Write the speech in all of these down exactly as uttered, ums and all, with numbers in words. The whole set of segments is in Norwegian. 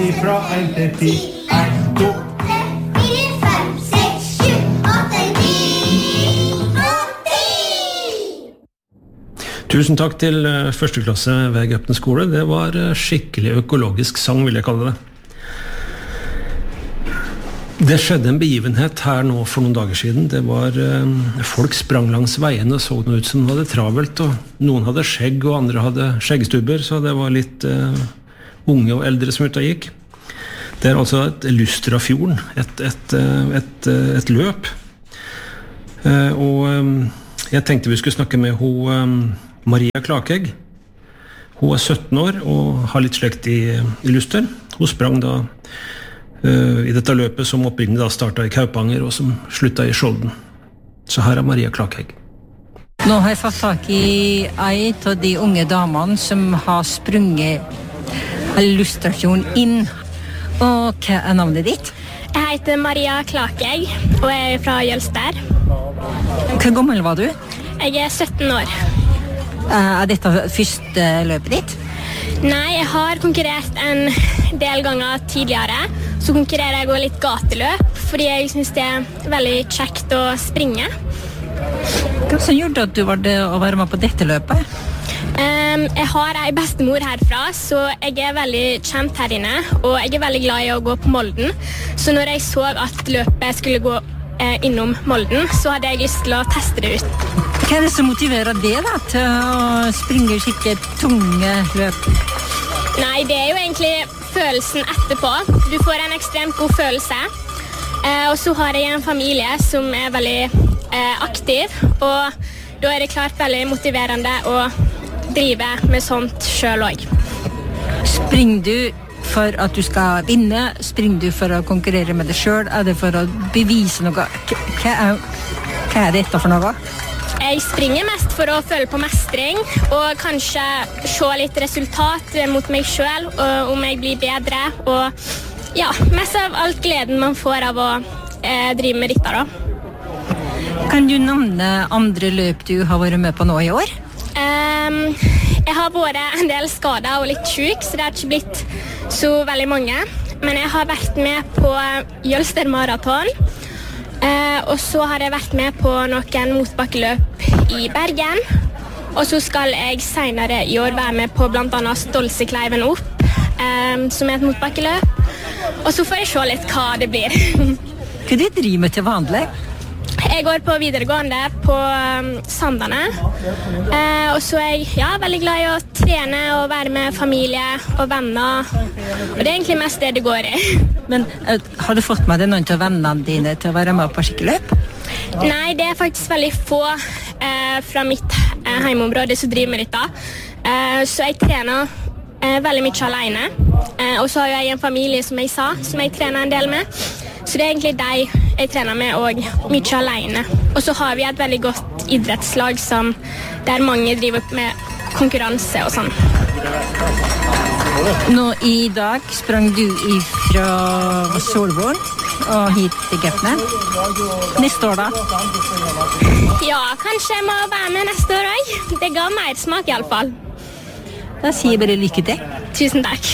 vi fra en til ti. En, to, tre, fire, fem, seks, sju, åtte, ni og ti. Tusen takk til første klasse ved Gøpten skole. Det var skikkelig økologisk sang, vil jeg kalle det. Det skjedde en begivenhet her nå for noen dager siden. Det var eh, folk sprang langs veien og så noe ut som de hadde travelt, og noen hadde skjegg og andre hadde skjeggstubber, så det var litt eh, unge og eldre som ute og gikk. Det er altså et Lustrafjorden, et, et, et, et, et løp. Eh, og eh, jeg tenkte vi skulle snakke med hun, eh, Maria Klakegg. Hun er sytten år og har litt slekt i, i Luster. Hun sprang da i dette løpet som opprinnelig da startet i Kaupanger og som sluttet i Skjolden. Så her er Maria Klakegg. Nå har jeg fått tak i ei av de unge damene som har sprunget Lustrafjorden inn. Og hva er navnet ditt? Jeg heter Maria Klakegg og jeg er fra Jølster. Hvor gammel var du? Jeg er sytten år. Er dette første løpet ditt? Nei, jeg har konkurrert en del ganger tidligere. Så konkurrerer jeg også litt gateløp, fordi jeg synes det er veldig kjekt å springe. Hva som gjorde at du var det å være med på dette løpet? Um, jeg har en bestemor herfra, så jeg er veldig kjent her inne, og jeg er veldig glad i å gå på Molden. Så når jeg så at løpet skulle gå eh, innom Molden, så hadde jeg lyst til å teste det ut. Hva er det som motiverer det da, til å springe skikkelig tunge løp? Nei, det er jo egentlig følelsen etterpå. Du får en ekstremt god følelse. Eh, og så har jeg en familie som er veldig eh, aktiv, og da er det klart veldig motiverende å drive med sånt selv også. Springer du for at du skal vinne? Springer du for å konkurrere med deg selv? Er det for å bevise noe? Hva er, hva er dette for noe? Jeg springer mest for å føle på mestring, og kanskje se litt resultat mot meg selv, og om jeg blir bedre, og ja, mest av alt gleden man får av å eh, drive med dette da. Kan du nevne andre løp du har vært med på nå i år? Um, jeg har vært en del skadet og litt syk, så det har ikke blitt så veldig mange, men jeg har vært med på Jølster Marathon. Eh, og så har jeg vært med på noen motbakkeløp i Bergen. Og så skal jeg senere i år være med på blant annet Stolsekleiven opp, eh, som er et motbakkeløp. Og så får jeg se litt hva det blir. Hva du driver med til vanlig? Jeg går på videregående på um, Sandane. Eh, og så er jeg ja, veldig glad i å trene og være med familie og venner. Og det er egentlig mest det det går i. Men uh, har du fått med deg noen av vennene dine til å være med på skikkeløp? Nei, det er faktisk veldig få eh, fra mitt eh, heimeområde som driver med dette. Eh, så jeg trener eh, veldig mye alene. Eh, og så har jeg en familie, som jeg sa, som jeg trener en del med. Så det er egentlig de jeg trener med, og mye alene. Og så har vi et veldig godt idrettslag som der mange driver med konkurranse og sånn. Nå i dag sprang du fra Solvorn og hit til Gøpten. Neste år da? Ja, kanskje jeg må være med neste år også. Det ga mer smak i alle fall. Da sier jeg bare lykke til. Tusen takk.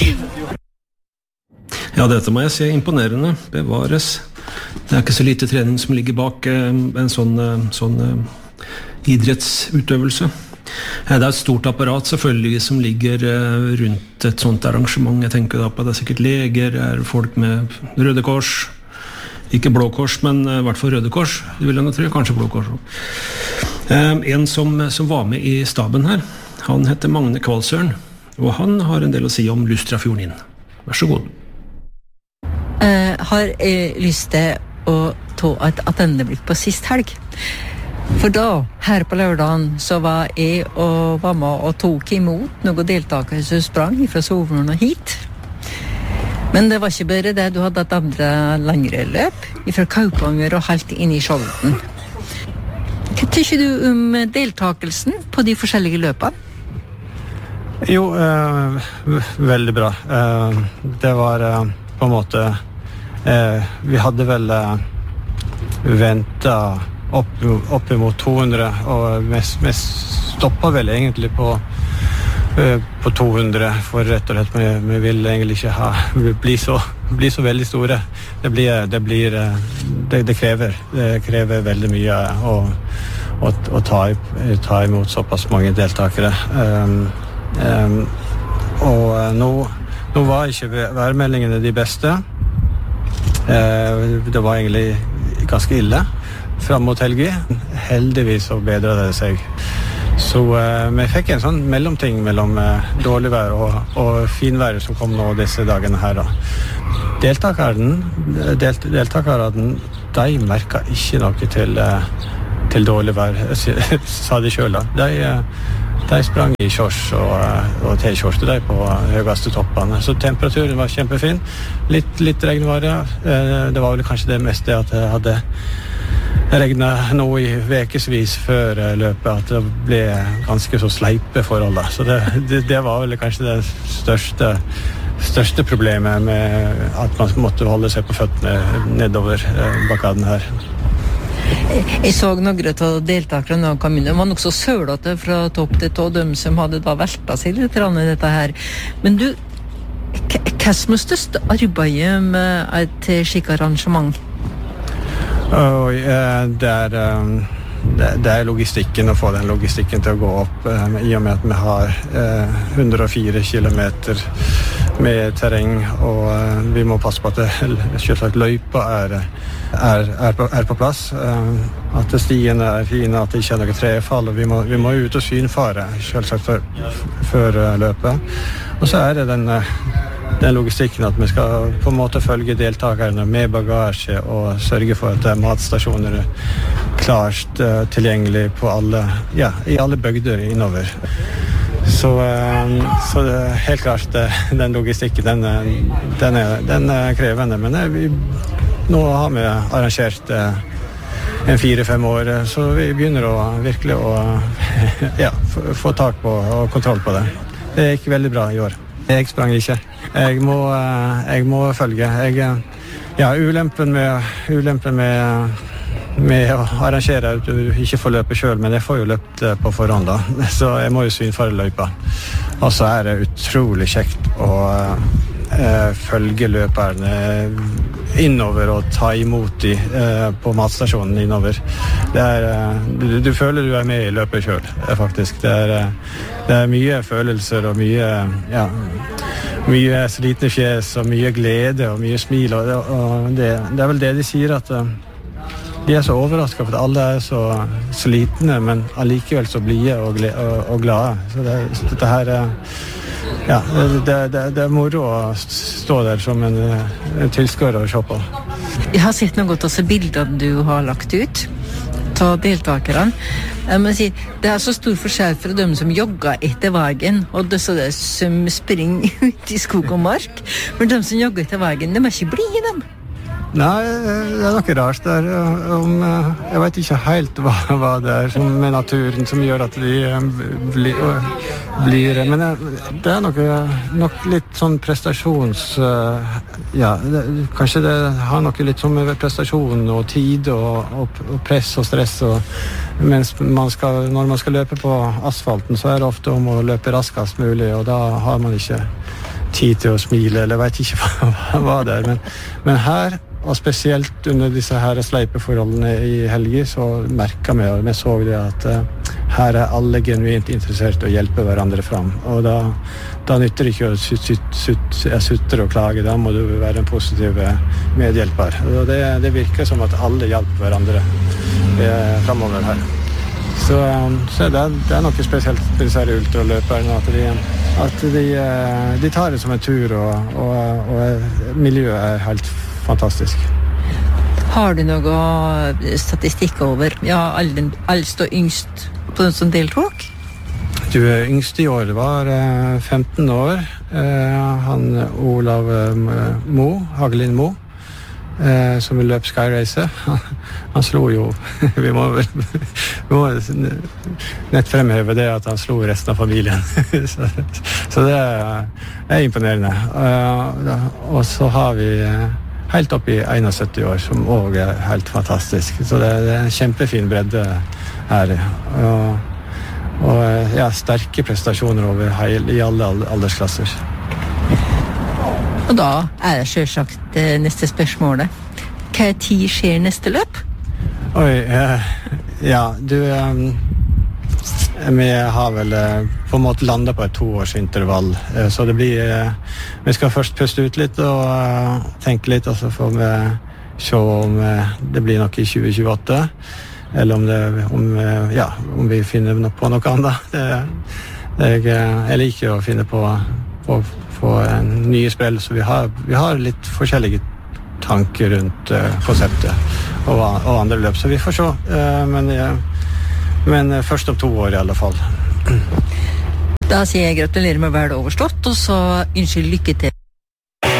Ja, dette må jeg si imponerende. Bevares. Det er ikke så lite trening som ligger bak en sånn, sånn idrettsutøvelse. Det er et stort apparat selvfølgelig som ligger rundt et sånt arrangement. Jeg tenker da på at det er sikkert leger, er folk med Røde Kors, ikke Blå Kors, men i hvert fall Røde Kors. Det vil jeg nå tro, kanskje Blå Kors. En som, som var med i staben her, han heter Magne Kvalsøren, og han har en del å si om Lustrafjorden inn. Vær så god. Uh, har jeg lyst til å ta et attendeblikk på sist helg. For da, her på lørdagen, så var jeg og var med og tok imot noen deltakere som sprang fra Solvorn og hit. Men det var ikke bare det, du hadde et andre lengre løp fra Kaupanger og helt inn i Skjolden. Hva tykker du om deltakelsen på de forskjellige løpene? Jo, eh, veldig bra. Eh, det var eh, på en måte eh, vi hadde vel eh, ventet opp, opp imot to hundre, og vi, vi stoppet vel egentlig på på to hundre, for rett og slett vi, vi vil egentlig ikke ha, bli, så, bli så veldig store. Det, blir, det, blir, det, det, krever, det krever veldig mye å, å, å ta, ta imot såpass mange deltakere. Um, um, og nå, nå var ikke værmeldingene de beste. Uh, det var egentlig ganske ille fram mot helgen. Heldigvis så bedret det seg. Så uh, vi fikk en sånn mellomting mellom uh, dårlig vær og, og finvær som kom nå disse dagene her. Da. Deltakerne, delt, deltakerne, de merket ikke noe til, uh, til dårlig vær, sa de selv. Da. De, uh, de sprang i shorts og, uh, og t-skjorte de på høyeste toppene. Så temperaturen var kjempefin. Litt, litt regnvare. Uh, det var vel kanskje det meste at jeg hadde regnet nå i vekesvis før løpet, at det ble ganske så sleipe forhold da. Så det, det, det var vel kanskje det største, største problemet med at man måtte holde seg på føttene nedover bakaden her. Jeg så noen av deltakerne kom inn. Det var nok så sølete fra topp til tå, de som hadde da veltet seg litt i dette her. Men du, hva som er største arbeidet med et slik arrangement? Og, uh, det, er, um, det, det er logistikken, å få den logistikken til å gå opp, um, i og med at vi har uh, hundre og fire kilometer med terreng, og uh, vi må passe på at det, selvsagt løypa er, er, er, på, er på plass, uh, at stiene er fine, at det ikke er noe trefall, og vi må, vi må ut og synfare selvsagt før, før uh, løpet. Og så er det den uh, den logistikken at vi skal på en måte følge deltakerne med bagasje og sørge for at matstasjoner er klart uh, tilgjengelig på alle, ja, i alle bygder innover. Så, uh, så det er helt klart uh, den logistikken, den, den, er, den er krevende. Men uh, vi, nå har vi arrangert uh, en fire-fem år, så vi begynner å virkelig å ja, få, få tak på og kontroll på det. Det gikk veldig bra i år. Jeg sprang ikke. Jeg må, jeg må følge. Jeg, ja, ulempen med, ulempen med, med å arrangere at du ikke får løpe selv, men jeg får jo løpt på forhånd da. Så jeg må jo synfare løypa. Og så er det utrolig kjekt å eh, følge løperne innover og ta imot de eh, på matstasjonen innover. Det er, eh, du, du føler du er med i løpet selv, faktisk. Det er, eh, det er mye følelser og mye, ja, mye slitne fjes og mye glede og mye smil. Og, og det, det er vel det de sier, at uh, de er så overrasket for at alle er så slitne, men allikevel så blide og, og, og glade. Så det, dette her uh, ja, det, det, det er moro å stå der som en, en tilskuer og se på. Jeg har sett noe godt av bilder du har lagt ut av deltakerne. Jeg må si, det er så stor forskjell fra dem som jogger etter veien, og det er de som springer ut i skog og mark. Men de som jogger etter veien, de er ikke blide, dem. Nei, det er noe rart der. Om, jeg vet ikke helt hva, hva det er som med naturen som gjør at de blir, blir men det er noe, nok litt sånn prestasjons... Ja, det, kanskje det har noe litt sånn med prestasjon og tid og, og, og press og stress. Og, mens man skal, når man skal løpe på asfalten, så er det ofte om å løpe raskest mulig, og da har man ikke tid til å smile, eller vet ikke hva, hva det er. Men, men her, og spesielt under disse her sleipeforholdene i helgen, så merket vi, og vi så det at uh, her er alle genuint interessert i å hjelpe hverandre fram. Og da, da nytter det ikke å sutt, sutt, sutt, sutte og klage, da må du være en positiv medhjelper. Og det, det virker som at alle hjelper hverandre uh, fremover her. Så, um, så det, er, det er noe spesielt med disse her ultraløperne, at de, at de, uh, de tar det som en tur, og, og, og miljøet er helt fantastisk. Har du noe statistikk over ja, eldst og yngst på den som deltok? Du, yngst i år var uh, femten år. Uh, han Olav uh, Mo, Hagelin Mo, uh, som vil løpe Skyrace. Han slo jo, vi må, vi må nett fremheve det at han slo resten av familien. så, så det er, er imponerende. Uh, og så har vi uh, helt opp i syttién år, som også er helt fantastisk. Så det, det er en kjempefin bredde her. Og, og ja, sterke prestasjoner over heil, i alle aldersklasser. Og da er det selvsagt eh, neste spørsmålet. Hva tid skjer neste løp? Oi, eh, ja, du... Um, vi har vel eh, på en måte landet på et toårsintervall, eh, så det blir... Eh, vi skal først puste ut litt og uh, tenke litt, og så får vi se om eh, det blir noe i tjue tjueåtte, eller om, det, om, eh, ja, om vi finner no- på noe annet. Det, jeg, jeg liker å finne på, på, på en nye spill, så vi har, vi har litt forskjellige tanker rundt uh, konseptet og, og andre løp, så vi får se. Uh, men, uh, men uh, først om to år i alle fall. Da sier jeg gratulerer med å være overstått, og så ønsker lykke til.